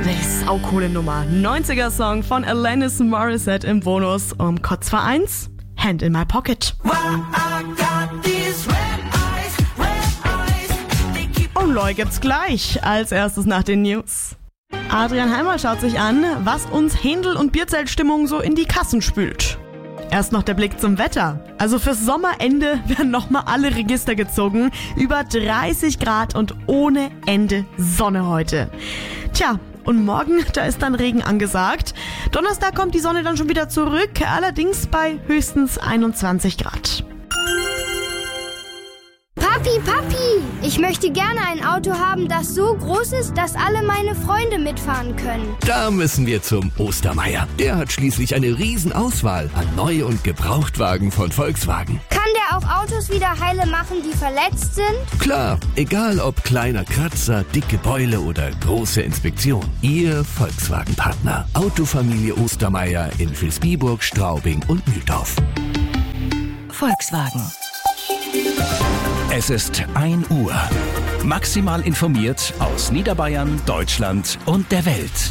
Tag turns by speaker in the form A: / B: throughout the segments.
A: Saukohle Nummer. 90er-Song von Alanis Morissette im Bonus um kurz vor 1. Hand in my pocket. Und Loi gibt's gleich. Als erstes nach den News. Adrian Heimer schaut sich an, was uns Händel- und Bierzeltstimmung so in die Kassen spült. Erst noch der Blick zum Wetter. Also fürs Sommerende werden nochmal alle Register gezogen. Über 30 Grad und ohne Ende Sonne heute. Tja, und morgen, da ist dann Regen angesagt. Donnerstag kommt die Sonne dann schon wieder zurück, allerdings bei höchstens 21 Grad.
B: Papi, ich möchte gerne ein Auto haben, das so groß ist, dass alle meine Freunde mitfahren können.
C: Da müssen wir zum Ostermeier. Der hat schließlich eine Riesenauswahl an Neu- und Gebrauchtwagen von Volkswagen.
B: Kann der auch Autos wieder heile machen, die verletzt sind?
C: Klar, egal ob kleiner Kratzer, dicke Beule oder große Inspektion. Ihr Volkswagen-Partner. Autofamilie Ostermeier in Vilsbiburg, Straubing und Mühldorf.
D: Volkswagen. Es ist 1 Uhr. Maximal informiert aus Niederbayern, Deutschland und der Welt.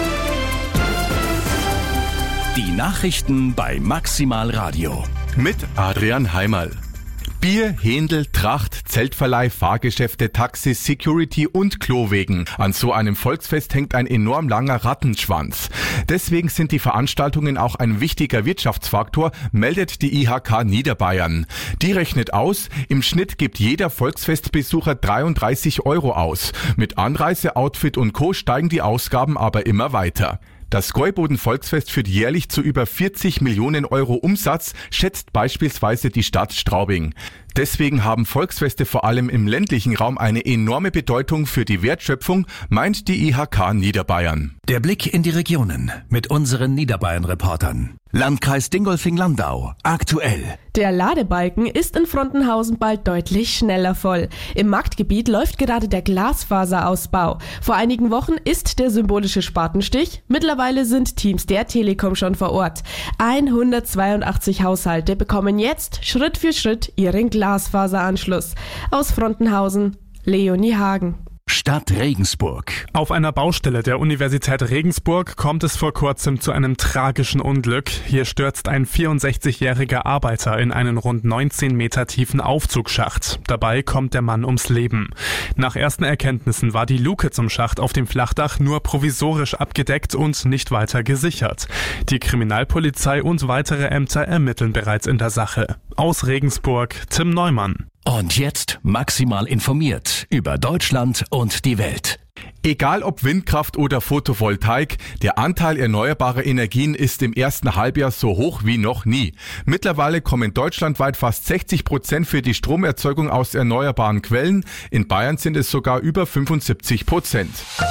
D: Die Nachrichten bei Maximal Radio.
E: Mit Adrian Heimerl. Bier, Händel, Tracht, Zeltverleih, Fahrgeschäfte, Taxis, Security und Klowegen. An so einem Volksfest hängt ein enorm langer Rattenschwanz. Deswegen sind die Veranstaltungen auch ein wichtiger Wirtschaftsfaktor, meldet die IHK Niederbayern. Die rechnet aus, im Schnitt gibt jeder Volksfestbesucher 33 € aus. Mit Anreise, Outfit und Co. steigen die Ausgaben aber immer weiter. Das Gäuboden-Volksfest führt jährlich zu über 40 Millionen € Umsatz, schätzt beispielsweise die Stadt Straubing. Deswegen haben Volksfeste vor allem im ländlichen Raum eine enorme Bedeutung für die Wertschöpfung, meint die IHK Niederbayern.
D: Der Blick in die Regionen mit unseren Niederbayern-Reportern. Landkreis Dingolfing-Landau. Aktuell.
F: Der Ladebalken ist in Frontenhausen bald deutlich schneller voll. Im Marktgebiet läuft gerade der Glasfaserausbau. Vor einigen Wochen ist der symbolische Spatenstich. Mittlerweile sind Teams der Telekom schon vor Ort. 182 Haushalte bekommen jetzt Schritt für Schritt ihren Glasfaseranschluss. Aus Frontenhausen, Leonie Hagen.
D: Stadt Regensburg.
G: Auf einer Baustelle der Universität Regensburg kommt es vor kurzem zu einem tragischen Unglück. Hier stürzt ein 64-jähriger Arbeiter in einen rund 19 Meter tiefen Aufzugsschacht. Dabei kommt der Mann ums Leben. Nach ersten Erkenntnissen war die Luke zum Schacht auf dem Flachdach nur provisorisch abgedeckt und nicht weiter gesichert. Die Kriminalpolizei und weitere Ämter ermitteln bereits in der Sache. Aus Regensburg, Tim Neumann.
D: Und jetzt maximal informiert über Deutschland und die Welt.
E: Egal ob Windkraft oder Photovoltaik, der Anteil erneuerbarer Energien ist im ersten Halbjahr so hoch wie noch nie. Mittlerweile kommen deutschlandweit fast 60% für die Stromerzeugung aus erneuerbaren Quellen. In Bayern sind es sogar über 75%.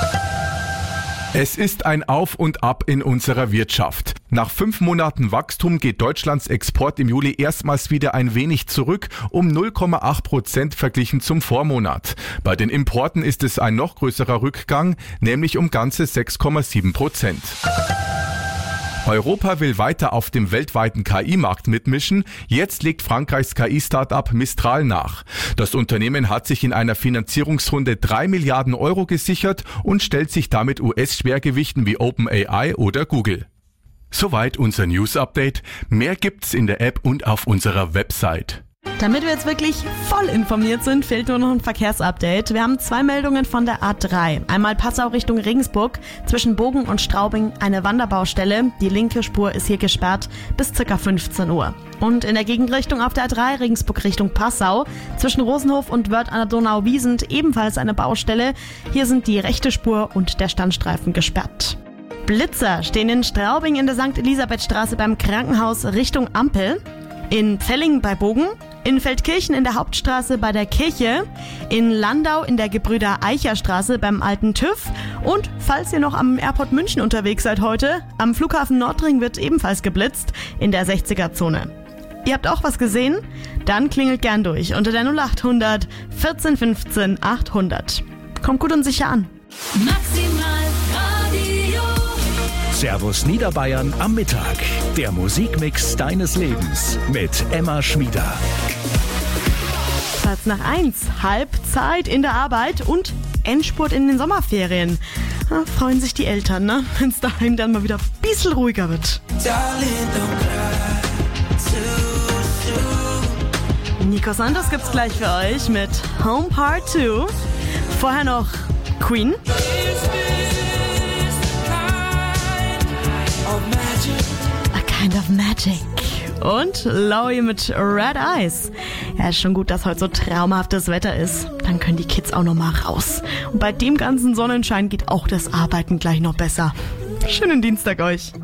E: Es ist ein Auf und Ab in unserer Wirtschaft. Nach 5 Monaten Wachstum geht Deutschlands Export im Juli erstmals wieder ein wenig zurück, um 0,8% verglichen zum Vormonat. Bei den Importen ist es ein noch größerer Rückgang, nämlich um ganze 6,7%. Europa will weiter auf dem weltweiten KI-Markt mitmischen. Jetzt legt Frankreichs KI-Startup Mistral nach. Das Unternehmen hat sich in einer Finanzierungsrunde 3 Milliarden € gesichert und stellt sich damit US-Schwergewichten wie OpenAI oder Google. Soweit unser News-Update. Mehr gibt's in der App und auf unserer Website.
A: Damit wir jetzt wirklich voll informiert sind, fehlt nur noch ein Verkehrsupdate. Wir haben 2 Meldungen von der A3. Einmal Passau Richtung Regensburg, zwischen Bogen und Straubing eine Wanderbaustelle. Die linke Spur ist hier gesperrt bis ca. 15 Uhr. Und in der Gegenrichtung auf der A3 Regensburg Richtung Passau, zwischen Rosenhof und Wörth an der Donau-Wiesent ebenfalls eine Baustelle. Hier sind die rechte Spur und der Standstreifen gesperrt. Blitzer stehen in Straubing in der St. Elisabethstraße beim Krankenhaus Richtung Ampel. In Pfellingen bei Bogen, in Feldkirchen in der Hauptstraße bei der Kirche, in Landau in der Gebrüder-Eicher-Straße beim alten TÜV und falls ihr noch am Airport München unterwegs seid heute, am Flughafen Nordring wird ebenfalls geblitzt in der 60er-Zone. Ihr habt auch was gesehen? Dann klingelt gern durch unter der 0800 14 15 800. Kommt gut und sicher an.
H: Maximal Radio.
D: Servus Niederbayern am Mittag. Der Musikmix deines Lebens mit Emma Schmieder.
A: Platz nach 1, Halbzeit in der Arbeit und Endspurt in den Sommerferien. Da freuen sich die Eltern, ne? Wenn es daheim dann mal wieder ein bisschen ruhiger wird. Nico Santos gibt's gleich für euch mit Home Part 2. Vorher noch Queen. A Kind of Magic. Und Lowy mit Red Eyes. Ja, ist schon gut, dass heute so traumhaftes Wetter ist. Dann können die Kids auch noch mal raus. Und bei dem ganzen Sonnenschein geht auch das Arbeiten gleich noch besser. Schönen Dienstag euch.